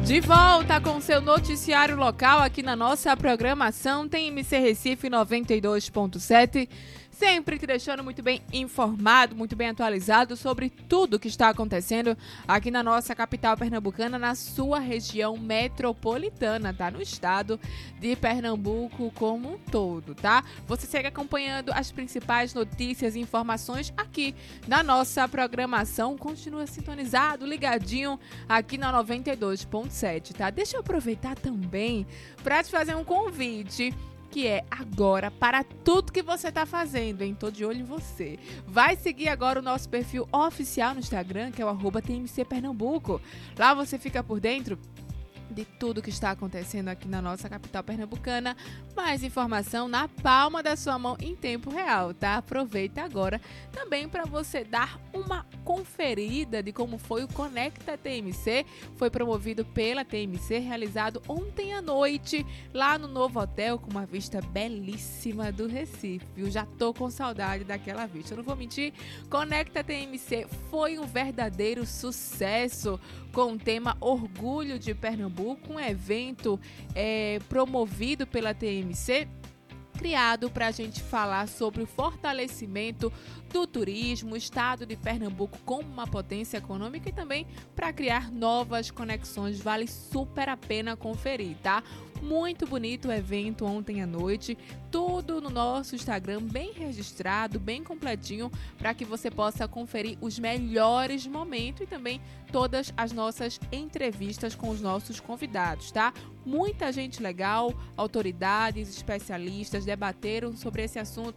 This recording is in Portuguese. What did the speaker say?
De volta com seu noticiário local aqui na nossa programação TMC Recife 92.7, sempre te deixando muito bem informado, muito bem atualizado sobre tudo que está acontecendo aqui na nossa capital pernambucana, na sua região metropolitana, tá? No estado de Pernambuco como um todo, tá? Você segue acompanhando as principais notícias e informações aqui na nossa programação. Continua sintonizado, ligadinho aqui na 92.7, tá? Deixa eu aproveitar também para te fazer um convite, que é agora para tudo que você está fazendo, hein? Tô de olho em você. Vai seguir agora o nosso perfil oficial no Instagram, que é o @TMC Pernambuco. Lá você fica por dentro de tudo que está acontecendo aqui na nossa capital pernambucana. Mais informação na palma da sua mão em tempo real, tá? Aproveita agora também para você dar uma conferida de como foi o Conecta TMC. Foi promovido pela TMC, realizado ontem à noite lá no novo hotel, com uma vista belíssima do Recife. Eu já tô com saudade daquela vista, eu não vou mentir. Conecta TMC foi um verdadeiro sucesso, com o tema Orgulho de Pernambuco, um evento promovido pela TMC, criado para a gente falar sobre o fortalecimento do turismo, o estado de Pernambuco como uma potência econômica e também para criar novas conexões. Vale super a pena conferir, tá? Muito bonito o evento ontem à noite, tudo no nosso Instagram, bem registrado, bem completinho, para que você possa conferir os melhores momentos e também todas as nossas entrevistas com os nossos convidados, tá? Muita gente legal, autoridades, especialistas debateram sobre esse assunto